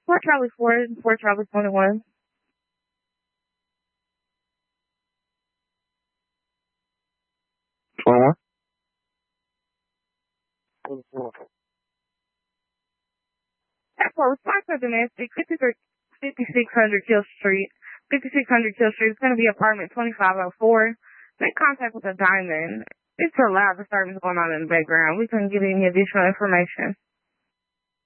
4 Charlie 4, 4 Charlie 21. 21? Well, response to domestic, 5600 Kill Street. 5600 Kill Street. It's going to be apartment 2504. Make contact with a diamond. It's a loud disturbance going on in the background. We couldn't give any additional information.